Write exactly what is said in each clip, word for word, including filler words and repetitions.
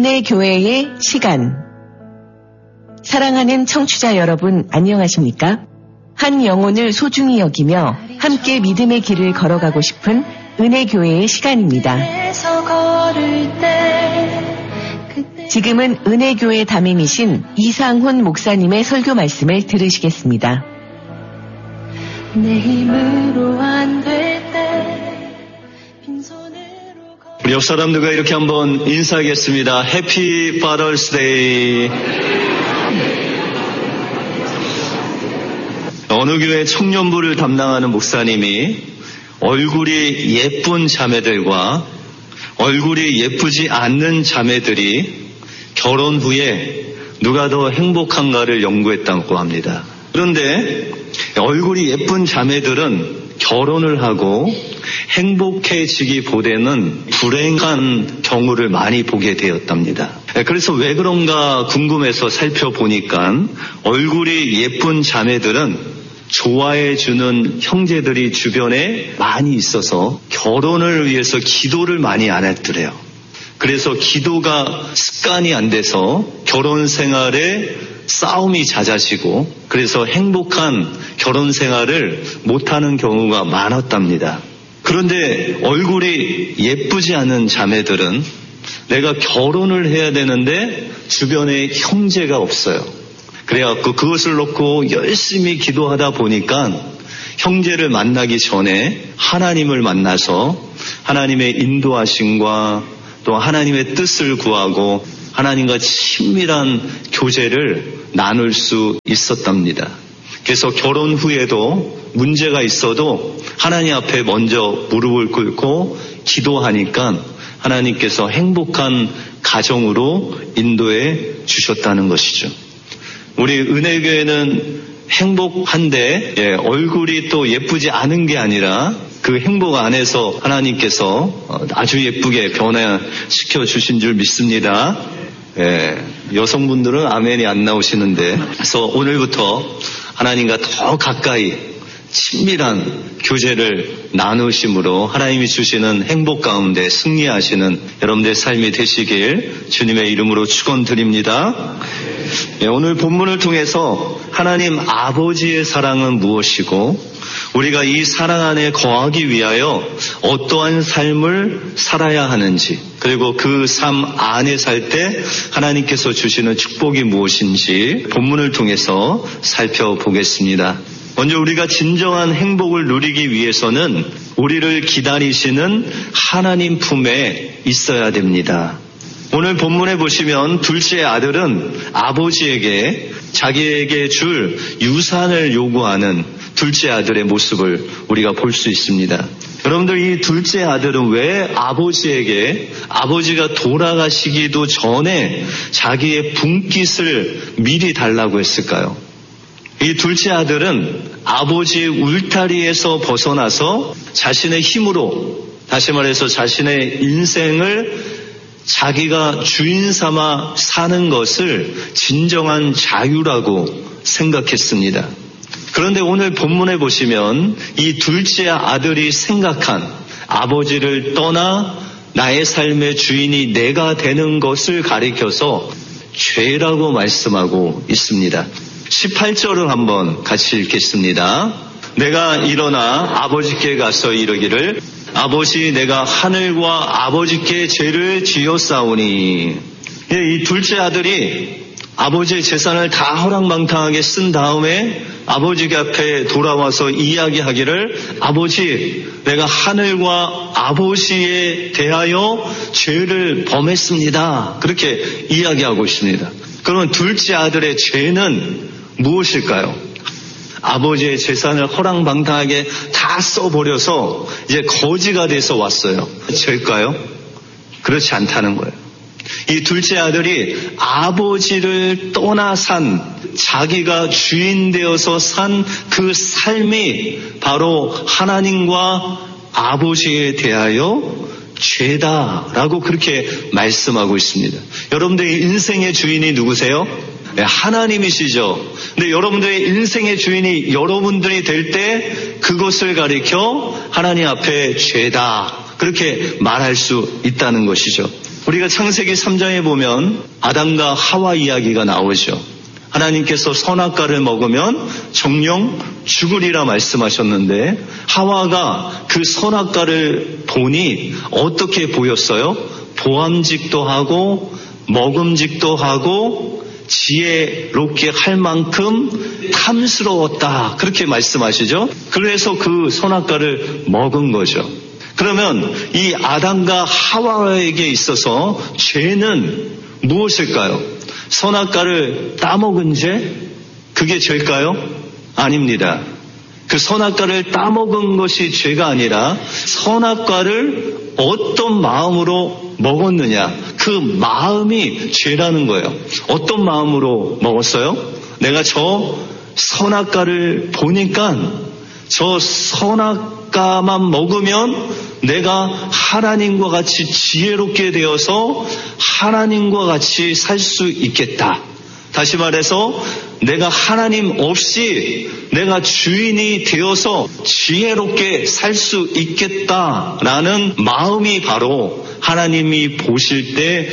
은혜교회의 시간. 사랑하는 청취자 여러분, 안녕하십니까? 한 영혼을 소중히 여기며 함께 믿음의 길을 걸어가고 싶은 은혜교회의 시간입니다. 지금은 은혜교회 담임이신 이상훈 목사님의 설교 말씀을 들으시겠습니다. 내 힘으로 안 될 때 빈손으로 우리 옆 사람들과 이렇게 한번 인사하겠습니다. 해피 파더스데이. 어느 교회 청년부를 담당하는 목사님이 얼굴이 예쁜 자매들과 얼굴이 예쁘지 않는 자매들이 결혼 후에 누가 더 행복한가를 연구했다고 합니다. 그런데 얼굴이 예쁜 자매들은 결혼을 하고 행복해지기보다는 불행한 경우를 많이 보게 되었답니다. 그래서 왜 그런가 궁금해서 살펴보니까 얼굴이 예쁜 자매들은 좋아해주는 형제들이 주변에 많이 있어서 결혼을 위해서 기도를 많이 안 했더래요. 그래서 기도가 습관이 안 돼서 결혼 생활에 싸움이 잦아지고 그래서 행복한 결혼 생활을 못하는 경우가 많았답니다. 그런데 얼굴이 예쁘지 않은 자매들은 내가 결혼을 해야 되는데 주변에 형제가 없어요. 그래갖고 그것을 놓고 열심히 기도하다 보니까 형제를 만나기 전에 하나님을 만나서 하나님의 인도하심과 또 하나님의 뜻을 구하고 하나님과 친밀한 교제를 나눌 수 있었답니다. 그래서 결혼 후에도 문제가 있어도 하나님 앞에 먼저 무릎을 꿇고 기도하니까 하나님께서 행복한 가정으로 인도해 주셨다는 것이죠. 우리 은혜교회는 행복한데 예, 얼굴이 또 예쁘지 않은 게 아니라 그 행복 안에서 하나님께서 아주 예쁘게 변화시켜 주신 줄 믿습니다. 예, 여성분들은 아멘이 안 나오시는데 그래서 오늘부터 하나님과 더 가까이 친밀한 교제를 나누심으로 하나님이 주시는 행복 가운데 승리하시는 여러분들의 삶이 되시길 주님의 이름으로 축원드립니다. 예, 오늘 본문을 통해서 하나님 아버지의 사랑은 무엇이고 우리가 이 사랑 안에 거하기 위하여 어떠한 삶을 살아야 하는지 그리고 그 삶 안에 살 때 하나님께서 주시는 축복이 무엇인지 본문을 통해서 살펴보겠습니다. 먼저 우리가 진정한 행복을 누리기 위해서는 우리를 기다리시는 하나님 품에 있어야 됩니다. 오늘 본문에 보시면 둘째 아들은 아버지에게 자기에게 줄 유산을 요구하는 둘째 아들의 모습을 우리가 볼 수 있습니다. 여러분들 이 둘째 아들은 왜 아버지에게 아버지가 돌아가시기도 전에 자기의 분깃을 미리 달라고 했을까요? 이 둘째 아들은 아버지의 울타리에서 벗어나서 자신의 힘으로 다시 말해서 자신의 인생을 자기가 주인 삼아 사는 것을 진정한 자유라고 생각했습니다. 그런데 오늘 본문에 보시면 이 둘째 아들이 생각한 아버지를 떠나 나의 삶의 주인이 내가 되는 것을 가리켜서 죄라고 말씀하고 있습니다. 십팔 절을 한번 같이 읽겠습니다. 내가 일어나 아버지께 가서 이르기를 아버지 내가 하늘과 아버지께 죄를 지었사오니. 이 둘째 아들이 아버지의 재산을 다 허랑방탕하게 쓴 다음에 아버지 앞에 돌아와서 이야기하기를 아버지 내가 하늘과 아버지에 대하여 죄를 범했습니다. 그렇게 이야기하고 있습니다. 그러면 둘째 아들의 죄는 무엇일까요? 아버지의 재산을 허랑방탕하게 다 써버려서 이제 거지가 돼서 왔어요. 죄일까요? 그렇지 않다는 거예요. 이 둘째 아들이 아버지를 떠나 산 자기가 주인 되어서 산 그 삶이 바로 하나님과 아버지에 대하여 죄다라고 그렇게 말씀하고 있습니다. 여러분들의 인생의 주인이 누구세요? 네, 하나님이시죠. 근데 여러분들의 인생의 주인이 여러분들이 될 때 그것을 가리켜 하나님 앞에 죄다 그렇게 말할 수 있다는 것이죠. 우리가 창세기 삼 장에 보면 아담과 하와 이야기가 나오죠. 하나님께서 선악과를 먹으면 정령 죽으리라 말씀하셨는데 하와가 그 선악과를 보니 어떻게 보였어요? 보암직도 하고 먹음직도 하고 지혜롭게 할 만큼 탐스러웠다. 그렇게 말씀하시죠. 그래서 그 선악과를 먹은 거죠. 그러면 이 아담과 하와에게 있어서 죄는 무엇일까요? 선악과를 따먹은 죄? 그게 죄일까요? 아닙니다. 그 선악과를 따먹은 것이 죄가 아니라 선악과를 어떤 마음으로 먹었느냐, 그 마음이 죄라는 거예요. 어떤 마음으로 먹었어요? 내가 저 선악과를 보니까 저 선악과만 먹으면 내가 하나님과 같이 지혜롭게 되어서 하나님과 같이 살 수 있겠다. 다시 말해서 내가 하나님 없이 내가 주인이 되어서 지혜롭게 살 수 있겠다라는 마음이 바로 하나님이 보실 때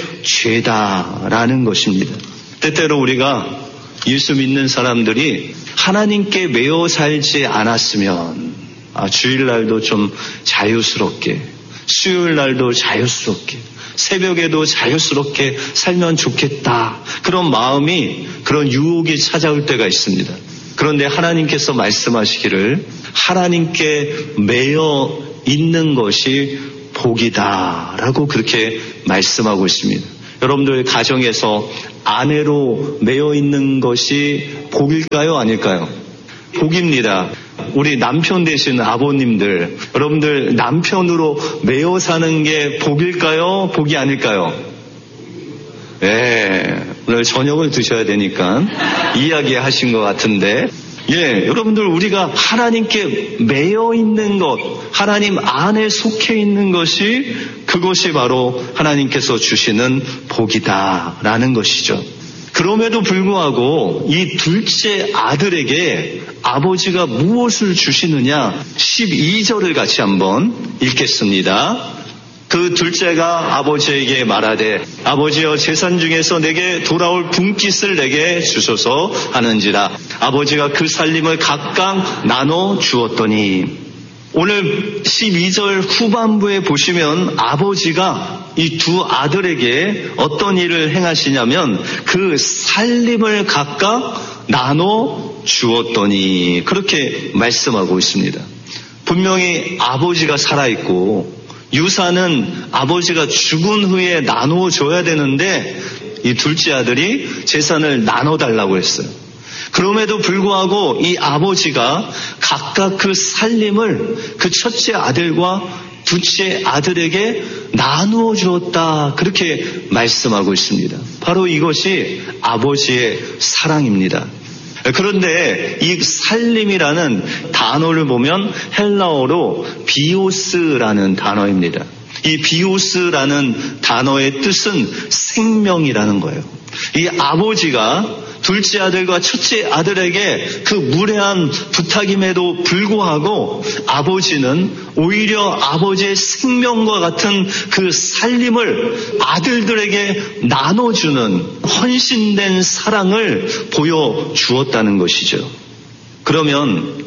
죄다라는 것입니다. 때때로 우리가 예수 믿는 사람들이 하나님께 매여 살지 않았으면 아, 주일날도 좀 자유스럽게, 수요일날도 자유스럽게, 새벽에도 자유스럽게 살면 좋겠다. 그런 마음이, 그런 유혹이 찾아올 때가 있습니다. 그런데 하나님께서 말씀하시기를 하나님께 매여 있는 것이 복이다라고 그렇게 말씀하고 있습니다. 여러분들 가정에서 아내로 매여 있는 것이 복일까요? 아닐까요? 복입니다. 우리 남편 되시는 아버님들, 여러분들 남편으로 매여 사는 게 복일까요? 복이 아닐까요? 예, 오늘 저녁을 드셔야 되니까 이야기하신 것 같은데, 예, 여러분들 우리가 하나님께 매여 있는 것, 하나님 안에 속해 있는 것이 그것이 바로 하나님께서 주시는 복이다라는 것이죠. 그럼에도 불구하고 이 둘째 아들에게 아버지가 무엇을 주시느냐, 십이 절을 같이 한번 읽겠습니다. 그 둘째가 아버지에게 말하되 아버지여 재산 중에서 내게 돌아올 분깃을 내게 주소서 하는지라. 아버지가 그 살림을 각각 나눠 주었더니, 오늘 십이 절 후반부에 보시면 아버지가 이 두 아들에게 어떤 일을 행하시냐면 그 살림을 각각 나눠 주었더니 그렇게 말씀하고 있습니다. 분명히 아버지가 살아있고 유산은 아버지가 죽은 후에 나누어 줘야 되는데 이 둘째 아들이 재산을 나눠달라고 했어요. 그럼에도 불구하고 이 아버지가 각각 그 살림을 그 첫째 아들과 둘째 아들에게 나누어 주었다. 그렇게 말씀하고 있습니다. 바로 이것이 아버지의 사랑입니다. 그런데 이 살림이라는 단어를 보면 헬라어로 비오스라는 단어입니다. 이 비오스라는 단어의 뜻은 생명이라는 거예요. 이 아버지가 둘째 아들과 첫째 아들에게 그 무례한 부탁임에도 불구하고 아버지는 오히려 아버지의 생명과 같은 그 살림을 아들들에게 나눠주는 헌신된 사랑을 보여주었다는 것이죠. 그러면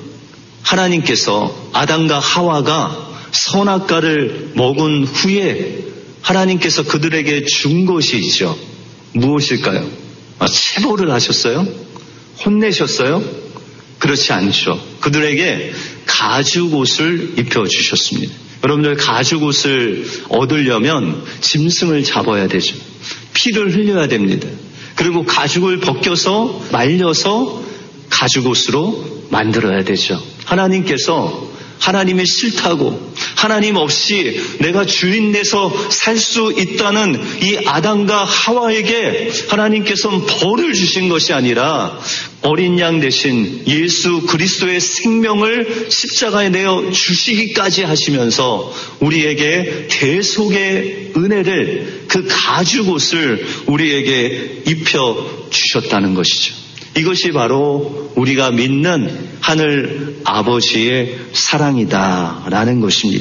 하나님께서 아담과 하와가 선악과를 먹은 후에 하나님께서 그들에게 준 것이 있죠. 무엇일까요? 아, 체벌을 하셨어요? 혼내셨어요? 그렇지 않죠. 그들에게 가죽옷을 입혀주셨습니다. 여러분들 가죽옷을 얻으려면 짐승을 잡아야 되죠. 피를 흘려야 됩니다. 그리고 가죽을 벗겨서 말려서 가죽옷으로 만들어야 되죠. 하나님께서 하나님이 싫다고, 하나님 없이 내가 주인 돼서 살 수 있다는 이 아담과 하와에게 하나님께서는 벌을 주신 것이 아니라 어린 양 대신 예수 그리스도의 생명을 십자가에 내어 주시기까지 하시면서 우리에게 대속의 은혜를, 그 가죽옷을 우리에게 입혀 주셨다는 것이죠. 이것이 바로 우리가 믿는 하늘 아버지의 사랑이다라는 것입니다.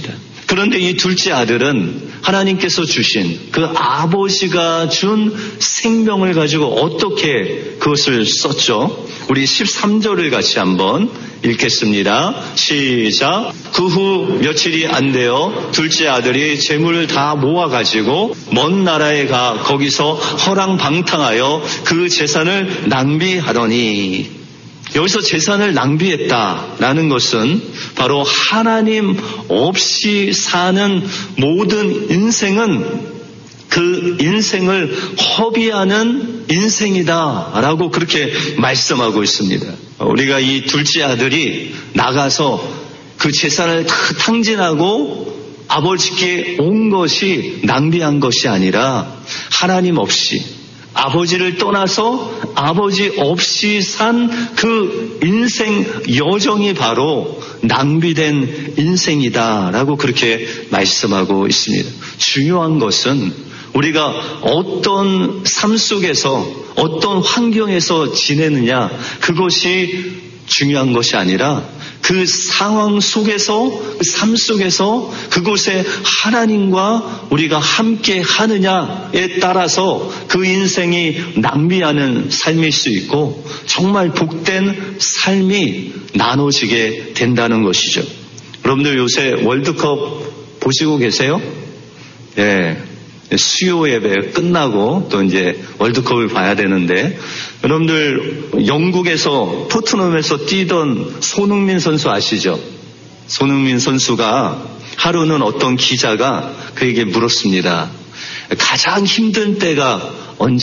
그런데 이 둘째 아들은 하나님께서 주신 그 아버지가 준 생명을 가지고 어떻게 그것을 썼죠? 우리 십삼 절을 같이 한번 읽겠습니다. 시작. 그 후 며칠이 안 되어 둘째 아들이 재물을 다 모아가지고 먼 나라에 가 거기서 허랑방탕하여 그 재산을 낭비하더니, 여기서 재산을 낭비했다라는 것은 바로 하나님 없이 사는 모든 인생은 그 인생을 허비하는 인생이다라고 그렇게 말씀하고 있습니다. 우리가 이 둘째 아들이 나가서 그 재산을 다 탕진하고 아버지께 온 것이 낭비한 것이 아니라 하나님 없이, 아버지를 떠나서 아버지 없이 산 그 인생 여정이 바로 낭비된 인생이다라고 그렇게 말씀하고 있습니다. 중요한 것은 우리가 어떤 삶 속에서 어떤 환경에서 지내느냐, 그것이 중요한 것이 아니라 그 상황 속에서, 그 삶 속에서 그곳에 하나님과 우리가 함께 하느냐에 따라서 그 인생이 낭비하는 삶일 수 있고 정말 복된 삶이 나눠지게 된다는 것이죠. 여러분들 요새 월드컵 보시고 계세요? 예. 수요 예배 끝나고 또 이제 월드컵을 봐야 되는데, 여러분들 영국에서 토트넘에서 뛰던 손흥민 선수 아시죠? 손흥민 선수가 하루는 어떤 기자가 그에게 물었습니다. 가장 힘든 때가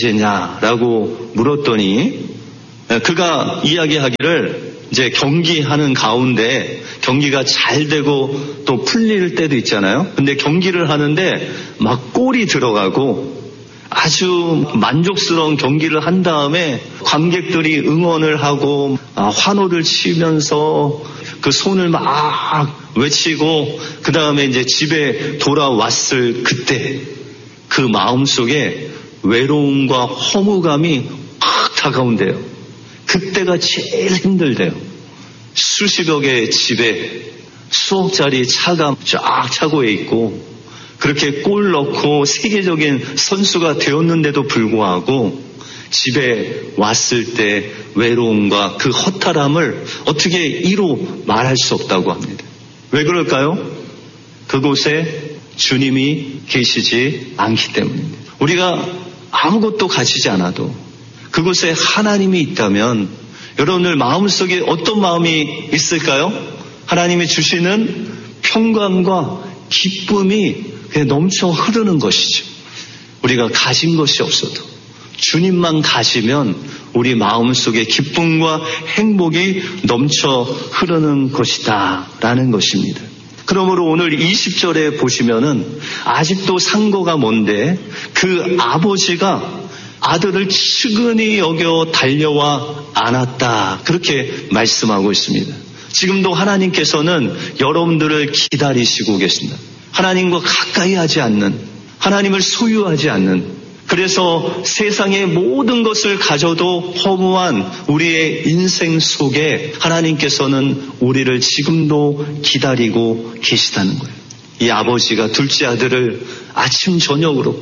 언제냐라고 물었더니 그가 이야기하기를 이제 경기하는 가운데 경기가 잘 되고 또 풀릴 때도 있잖아요. 근데 경기를 하는데 막 골이 들어가고 아주 만족스러운 경기를 한 다음에 관객들이 응원을 하고 환호를 치면서 그 손을 막 외치고 그 다음에 이제 집에 돌아왔을 그때 그 마음속에 외로움과 허무감이 확 다가온대요. 그때가 제일 힘들대요. 수십여 개의 집에 수억 짜리 차가 쫙 차고에 있고 그렇게 골 넣고 세계적인 선수가 되었는데도 불구하고 집에 왔을 때 외로움과 그 허탈함을 어떻게 이루 말할 수 없다고 합니다. 왜 그럴까요? 그곳에 주님이 계시지 않기 때문입니다. 우리가 아무것도 가지지 않아도 그곳에 하나님이 있다면 여러분들 마음속에 어떤 마음이 있을까요? 하나님이 주시는 평강과 기쁨이 그냥 넘쳐 흐르는 것이죠. 우리가 가진 것이 없어도 주님만 가시면 우리 마음속에 기쁨과 행복이 넘쳐 흐르는 것이다 라는 것입니다. 그러므로 오늘 이십 절에 보시면은 아직도 상고가 뭔데 그 아버지가 아들을 측은히 여겨 달려와 안았다, 그렇게 말씀하고 있습니다. 지금도 하나님께서는 여러분들을 기다리시고 계십니다. 하나님과 가까이 하지 않는, 하나님을 소유하지 않는, 그래서 세상의 모든 것을 가져도 허무한 우리의 인생 속에 하나님께서는 우리를 지금도 기다리고 계시다는 거예요. 이 아버지가 둘째 아들을 아침 저녁으로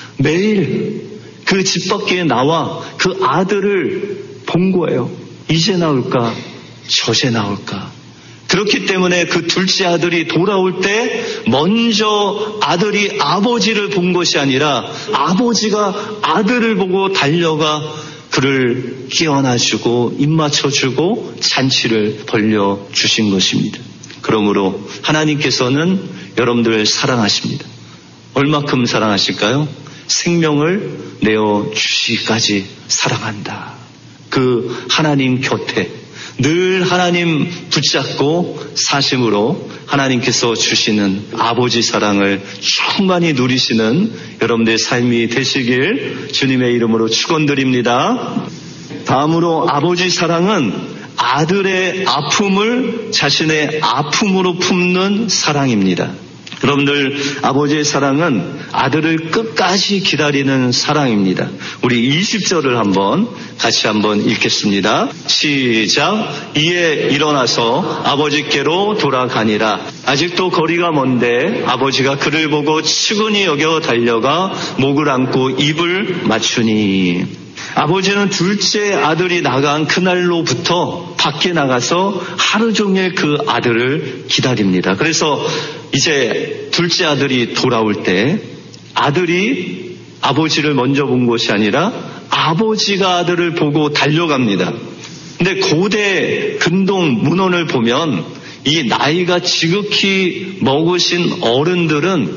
매일 그 집 밖에 나와 그 아들을 본 거예요. 이제 나올까 저제 나올까. 그렇기 때문에 그 둘째 아들이 돌아올 때 먼저 아들이 아버지를 본 것이 아니라 아버지가 아들을 보고 달려가 그를 끼워놔주고 입맞춰주고 잔치를 벌려주신 것입니다. 그러므로 하나님께서는 여러분들을 사랑하십니다. 얼마큼 사랑하실까요? 생명을 내어주시기까지 사랑한다. 그 하나님 곁에 늘 하나님 붙잡고 사심으로 하나님께서 주시는 아버지 사랑을 충만히 누리시는 여러분들의 삶이 되시길 주님의 이름으로 축원드립니다. 다음으로 아버지 사랑은 아들의 아픔을 자신의 아픔으로 품는 사랑입니다. 여러분들, 아버지의 사랑은 아들을 끝까지 기다리는 사랑입니다. 우리 이십 절을 한번 같이 한번 읽겠습니다. 시작. 이에 일어나서 아버지께로 돌아가니라. 아직도 거리가 먼데 아버지가 그를 보고 측은히 여겨 달려가 목을 안고 입을 맞추니. 아버지는 둘째 아들이 나간 그날로부터 밖에 나가서 하루 종일 그 아들을 기다립니다. 그래서 이제 둘째 아들이 돌아올 때 아들이 아버지를 먼저 본 것이 아니라 아버지가 아들을 보고 달려갑니다. 근데 고대 근동 문헌을 보면 이 나이가 지극히 먹으신 어른들은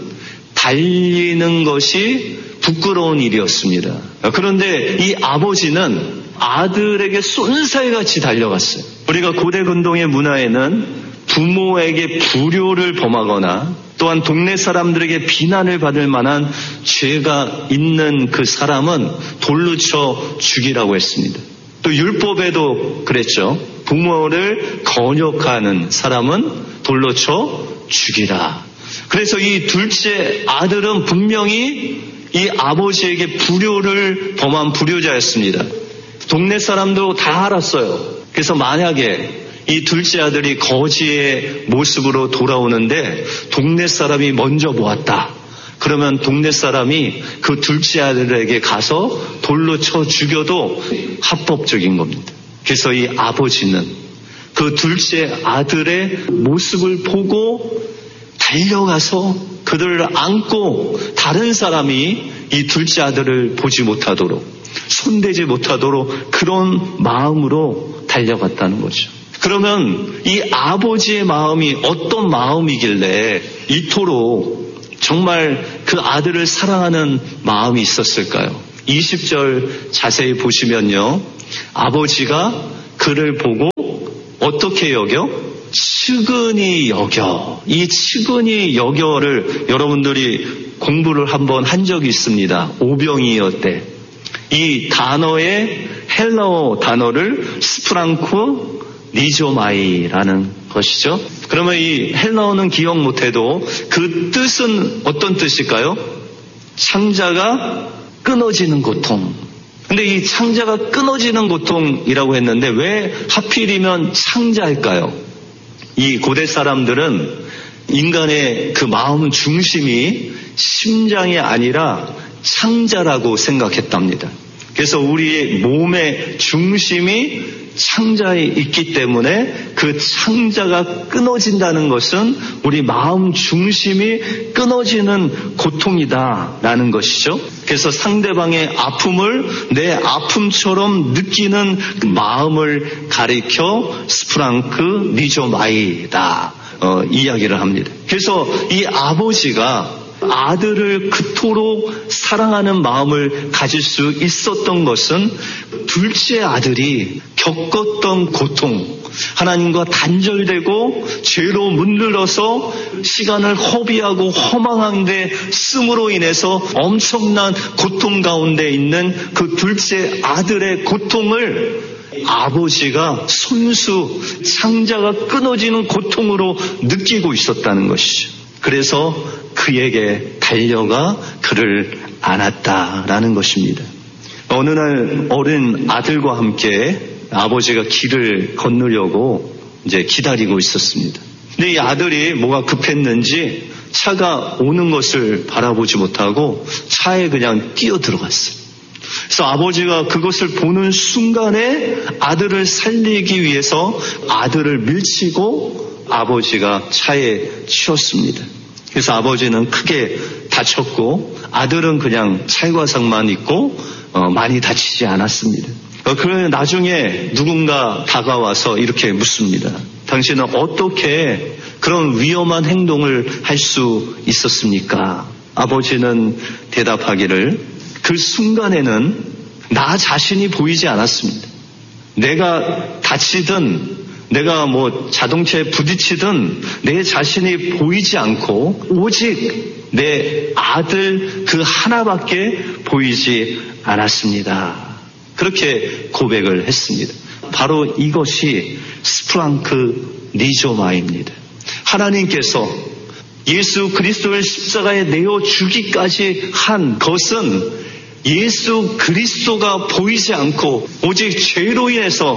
달리는 것이 부끄러운 일이었습니다. 그런데 이 아버지는 아들에게 쏜살같이 달려갔어요. 우리가 고대 근동의 문화에는 부모에게 불효를 범하거나 또한 동네 사람들에게 비난을 받을 만한 죄가 있는 그 사람은 돌로 쳐 죽이라고 했습니다. 또 율법에도 그랬죠. 부모를 건역하는 사람은 돌로 쳐 죽이라. 그래서 이 둘째 아들은 분명히 이 아버지에게 불효를 범한 불효자였습니다. 동네 사람도 다 알았어요. 그래서 만약에 이 둘째 아들이 거지의 모습으로 돌아오는데 동네 사람이 먼저 보았다. 그러면 동네 사람이 그 둘째 아들에게 가서 돌로 쳐 죽여도 합법적인 겁니다. 그래서 이 아버지는 그 둘째 아들의 모습을 보고 달려가서 그들을 안고 다른 사람이 이 둘째 아들을 보지 못하도록, 손대지 못하도록 그런 마음으로 달려갔다는 거죠. 그러면 이 아버지의 마음이 어떤 마음이길래 이토록 정말 그 아들을 사랑하는 마음이 있었을까요? 이십 절 자세히 보시면요. 아버지가 그를 보고 어떻게 여겨? 측은히 여겨. 이 측은히 여겨를 여러분들이 공부를 한번 한 적이 있습니다. 오병이어 때. 이 단어의 헬라어 단어를 스프랑크 니조마이라는 것이죠. 그러면 이 헬라어는 기억 못해도 그 뜻은 어떤 뜻일까요? 창자가 끊어지는 고통. 근데 이 창자가 끊어지는 고통이라고 했는데 왜 하필이면 창자일까요? 이 고대 사람들은 인간의 그 마음 중심이 심장이 아니라 창자라고 생각했답니다. 그래서 우리의 몸의 중심이 창자에 있기 때문에 그 창자가 끊어진다는 것은 우리 마음 중심이 끊어지는 고통이다라는 것이죠. 그래서 상대방의 아픔을 내 아픔처럼 느끼는 그 마음을 가리켜 스프랑크 니조마이다 어, 이야기를 합니다. 그래서 이 아버지가 아들을 그토록 사랑하는 마음을 가질 수 있었던 것은 둘째 아들이 겪었던 고통, 하나님과 단절되고 죄로 문들러서 시간을 허비하고 허망한데 씀으로 인해서 엄청난 고통 가운데 있는 그 둘째 아들의 고통을 아버지가 손수 창자가 끊어지는 고통으로 느끼고 있었다는 것이죠. 그래서 그에게 달려가 그를 안았다라는 것입니다. 어느 날 어린 아들과 함께 아버지가 길을 건너려고 이제 기다리고 있었습니다. 근데 이 아들이 뭐가 급했는지 차가 오는 것을 바라보지 못하고 차에 그냥 뛰어 들어갔어요. 그래서 아버지가 그것을 보는 순간에 아들을 살리기 위해서 아들을 밀치고 아버지가 차에 치웠습니다. 그래서 아버지는 크게 다쳤고 아들은 그냥 찰과상만 입고 어, 많이 다치지 않았습니다. 어, 그러면 나중에 누군가 다가와서 이렇게 묻습니다. 당신은 어떻게 그런 위험한 행동을 할 수 있었습니까? 아버지는 대답하기를 그 순간에는 나 자신이 보이지 않았습니다. 내가 다치든 내가 뭐 자동차에 부딪히든 내 자신이 보이지 않고 오직 내 아들 그 하나밖에 보이지 않았습니다. 그렇게 고백을 했습니다. 바로 이것이 스프랑크 니조마입니다. 하나님께서 예수 그리스도를 십자가에 내어 주기까지 한 것은 예수 그리스도가 보이지 않고 오직 죄로 인해서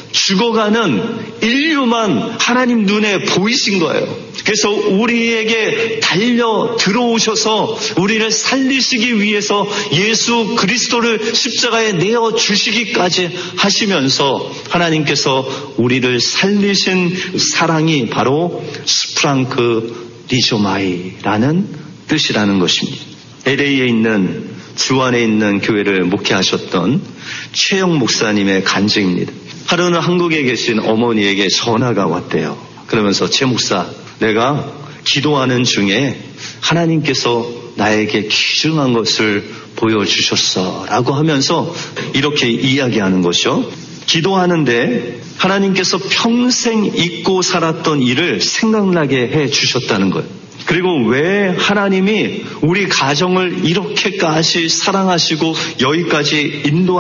죽어가는 인류만 하나님 눈에 보이신 거예요. 그래서 우리에게 달려 들어오셔서 우리를 살리시기 위해서 예수 그리스도를 십자가에 내어 주시기까지 하시면서 하나님께서 우리를 살리신 사랑이 바로 스프랑크 리조마이라는 뜻이라는 것입니다. 엘에이에 있는 주 안에 있는 교회를 목회하셨던 최영 목사님의 간증입니다. 하루는 한국에 계신 어머니에게 전화가 왔대요. 그러면서 최 목사, 내가 기도하는 중에 하나님께서 나에게 귀중한 것을 보여주셨어 라고 하면서 이렇게 이야기하는 것이요. 기도하는데 하나님께서 평생 잊고 살았던 일을 생각나게 해주셨다는 거예요. 그리고 왜 하나님이 우리 가정을 이렇게까지 사랑하시고 여기까지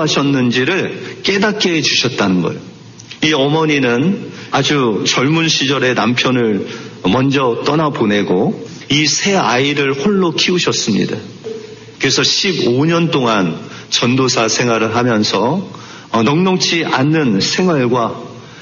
인도하셨는지를 깨닫게 해주셨다는 거예요. 이 어머니는 아주 젊은 시절에 남편을 먼저 떠나보내고 이 세 아이를 홀로 키우셨습니다. 그래서 십오 년 동안 전도사 생활을 하면서 넉넉지 않는 생활과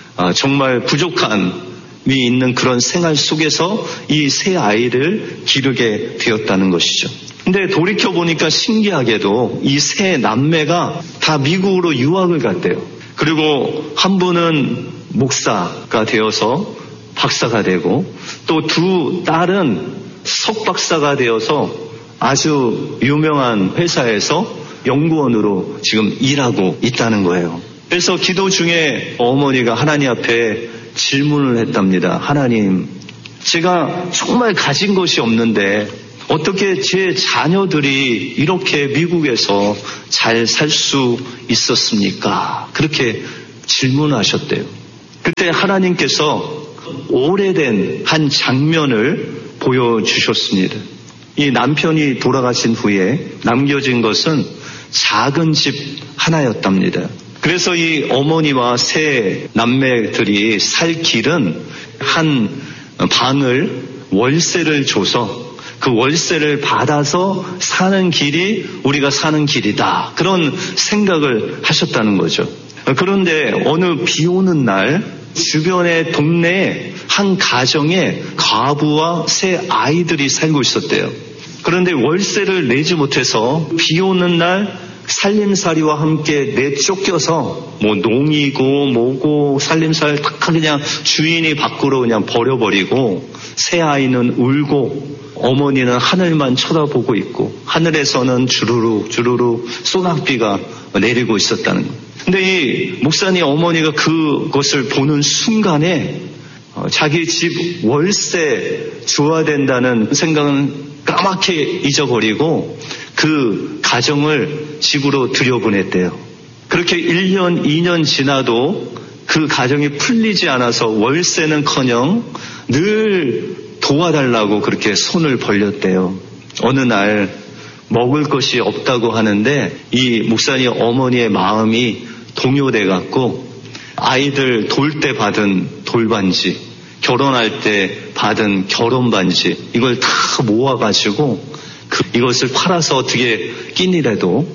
정말 부족한 미 있는 그런 생활 속에서 이 세 아이를 기르게 되었다는 것이죠. 근데 돌이켜보니까 신기하게도 이 세 남매가 다 미국으로 유학을 갔대요. 그리고 한 분은 목사가 되어서 박사가 되고 또 두 딸은 석박사가 되어서 아주 유명한 회사에서 연구원으로 지금 일하고 있다는 거예요. 그래서 기도 중에 어머니가 하나님 앞에 질문을 했답니다. 하나님, 제가 정말 가진 것이 없는데 어떻게 제 자녀들이 이렇게 미국에서 잘 살 수 있었습니까? 그렇게 질문하셨대요. 그때 하나님께서 오래된 한 장면을 보여주셨습니다. 이 남편이 돌아가신 후에 남겨진 것은 작은 집 하나였답니다. 그래서 이 어머니와 세 남매들이 살 길은 한 방을 월세를 줘서 그 월세를 받아서 사는 길이 우리가 사는 길이다. 그런 생각을 하셨다는 거죠. 그런데 어느 비 오는 날 주변의 동네에 한 가정에 과부와 세 아이들이 살고 있었대요. 그런데 월세를 내지 못해서 비 오는 날 살림살이와 함께 내쫓겨서 뭐 농이고 뭐고 살림살 다 그냥 주인이 밖으로 그냥 버려버리고 새 아이는 울고 어머니는 하늘만 쳐다보고 있고 하늘에서는 주르륵 주르륵 소낙비가 내리고 있었다는 거예요. 근데 이 목사님 어머니가 그것을 보는 순간에 자기 집 월세 줘야 된다는 생각은 까맣게 잊어버리고 그 가정을 집으로 들여보냈대요. 그렇게 일 년, 이 년 지나도 그 가정이 풀리지 않아서 월세는커녕 늘 도와달라고 그렇게 손을 벌렸대요. 어느 날 먹을 것이 없다고 하는데 이 목사님 어머니의 마음이 동요돼 갖고 아이들 돌 때 받은 돌반지, 결혼할 때 받은 결혼반지 이걸 다 모아가지고 그 이것을 팔아서 어떻게 끼니라도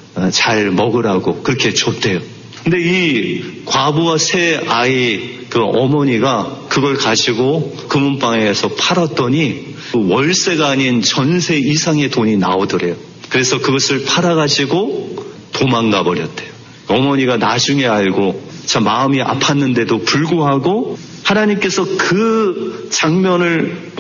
잘 먹으라고 그렇게 줬대요. 근데 이 과부와 세 아이 그 어머니가 그걸 가지고 금은방에서 팔았더니 월세가 아닌 전세 이상의 돈이 나오더래요. 그래서 그것을 팔아가지고 도망가 버렸대요. 어머니가 나중에 알고 참 마음이 아팠는데도 불구하고 하나님께서 그 장면을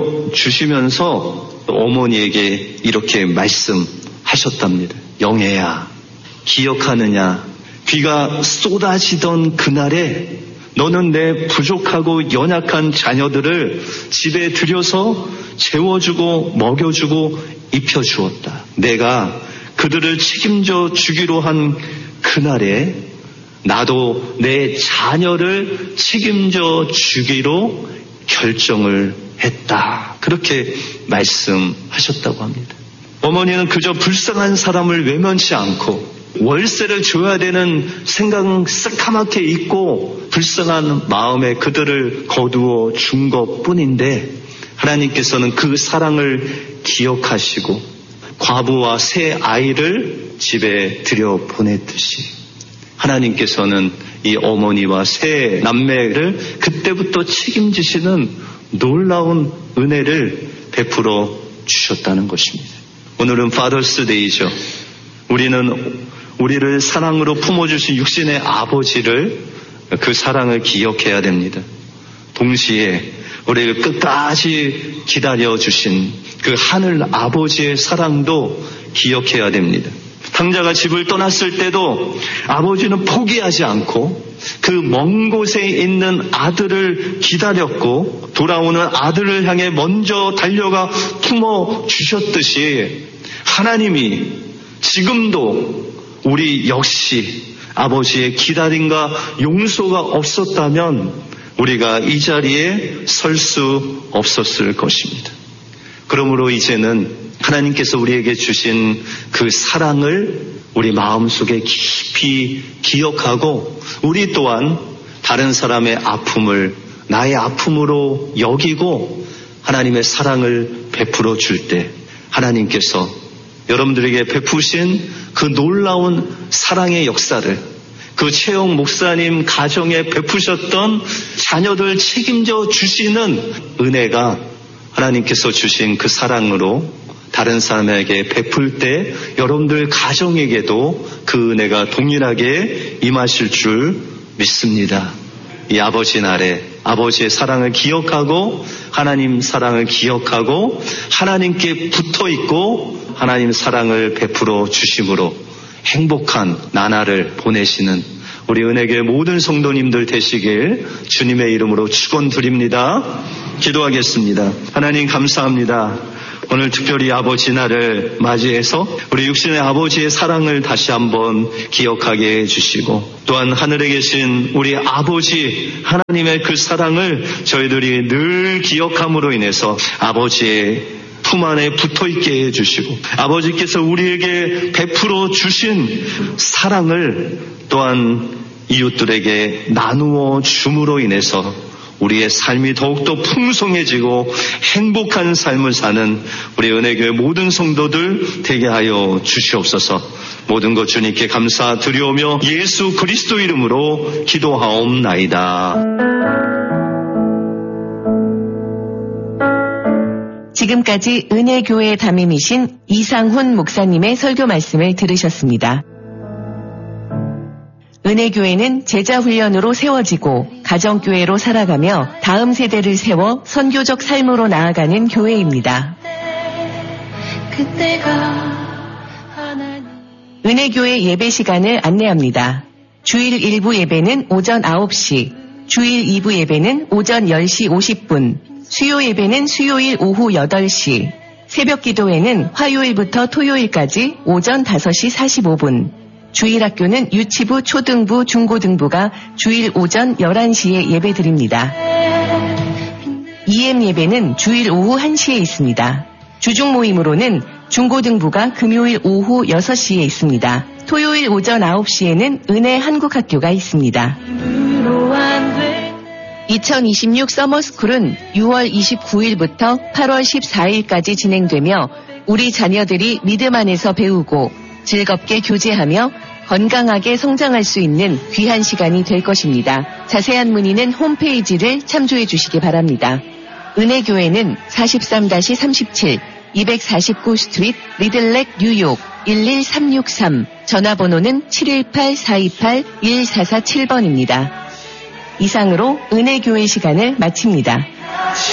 보여주시면서 어머니에게 이렇게 말씀하셨답니다. 영애야, 기억하느냐? 비가 쏟아지던 그날에 너는 내 부족하고 연약한 자녀들을 집에 들여서 재워주고 먹여주고 입혀주었다. 내가 그들을 책임져 주기로 한 그날에 나도 내 자녀를 책임져 주기로 결정을 했다. 그렇게 말씀하셨다고 합니다. 어머니는 그저 불쌍한 사람을 외면치 않고 월세를 줘야 되는 생각은 새까맣게 잊고 불쌍한 마음에 그들을 거두어 준 것뿐인데 하나님께서는 그 사랑을 기억하시고 과부와 새 아이를 집에 들여보냈듯이 하나님께서는 이 어머니와 새 남매를 그때부터 책임지시는 놀라운 은혜를 베풀어 주셨다는 것입니다. 오늘은 파더스 데이죠. 우리는 우리를 사랑으로 품어주신 육신의 아버지를 그 사랑을 기억해야 됩니다. 동시에 우리를 끝까지 기다려주신 그 하늘 아버지의 사랑도 기억해야 됩니다. 탕자가 집을 떠났을 때도 아버지는 포기하지 않고 그 먼 곳에 있는 아들을 기다렸고 돌아오는 아들을 향해 먼저 달려가 품어 주셨듯이 하나님이 지금도 우리 역시 아버지의 기다림과 용서가 없었다면 우리가 이 자리에 설 수 없었을 것입니다. 그러므로 이제는 하나님께서 우리에게 주신 그 사랑을 우리 마음속에 깊이 기억하고 우리 또한 다른 사람의 아픔을 나의 아픔으로 여기고 하나님의 사랑을 베풀어 줄 때 하나님께서 여러분들에게 베푸신 그 놀라운 사랑의 역사를 그 최영 목사님 가정에 베푸셨던 자녀들 책임져 주시는 은혜가 하나님께서 주신 그 사랑으로 다른 사람에게 베풀 때 여러분들 가정에게도 그 은혜가 동일하게 임하실 줄 믿습니다. 이 아버지 날에 아버지의 사랑을 기억하고 하나님 사랑을 기억하고 하나님께 붙어 있고 하나님 사랑을 베풀어 주심으로 행복한 나날을 보내시는 우리 은혜교회 모든 성도님들 되시길 주님의 이름으로 축원드립니다. 기도하겠습니다. 하나님 감사합니다. 오늘 특별히 아버지 날을 맞이해서 우리 육신의 아버지의 사랑을 다시 한번 기억하게 해주시고 또한 하늘에 계신 우리 아버지 하나님의 그 사랑을 저희들이 늘 기억함으로 인해서 아버지의 품 안에 붙어있게 해주시고 아버지께서 우리에게 베풀어 주신 사랑을 또한 이웃들에게 나누어 줌으로 인해서 우리의 삶이 더욱더 풍성해지고 행복한 삶을 사는 우리 은혜교회 모든 성도들 되게 하여 주시옵소서. 모든 것 주님께 감사드리오며 예수 그리스도 이름으로 기도하옵나이다. 지금까지 은혜교회 담임이신 이상훈 목사님의 설교 말씀을 들으셨습니다. 은혜교회는 제자훈련으로 세워지고 가정교회로 살아가며 다음 세대를 세워 선교적 삶으로 나아가는 교회입니다. 은혜교회 예배 시간을 안내합니다. 주일 일 부 예배는 오전 아홉 시, 주일 이 부 예배는 오전 열 시 오십 분, 수요 예배는 수요일 오후 여덟 시, 새벽 기도회는 화요일부터 토요일까지 오전 다섯 시 사십오 분, 주일학교는 유치부, 초등부, 중고등부가 주일 오전 열한 시에 예배드립니다. 이엠 예배는 주일 오후 한 시에 있습니다. 주중 모임으로는 중고등부가 금요일 오후 여섯 시에 있습니다. 토요일 오전 아홉 시에는 은혜 한국학교가 있습니다. 이천이십육 서머스쿨은 유월 이십구일부터 팔월 십사일까지 진행되며 우리 자녀들이 믿음 안에서 배우고 즐겁게 교제하며 건강하게 성장할 수 있는 귀한 시간이 될 것입니다. 자세한 문의는 홈페이지를 참조해 주시기 바랍니다. 은혜교회는 사십삼 삼십칠 이백사십구 스트리트 리들렉 뉴욕 일일삼육삼 전화번호는 칠일팔 사이팔 일사사칠 번입니다. 이상으로 은혜교회 시간을 마칩니다.